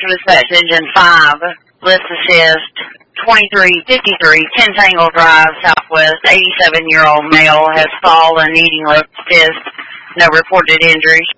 Dispatch Engine 5. List assist. 2353 Tentangle Drive, Southwest. 87-year-old male has fallen, needing left assist. No reported injuries.